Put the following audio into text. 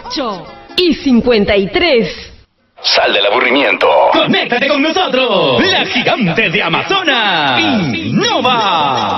8:53. Sal del aburrimiento. Conéctate con nosotros. La gigante de Amazonas. Innova.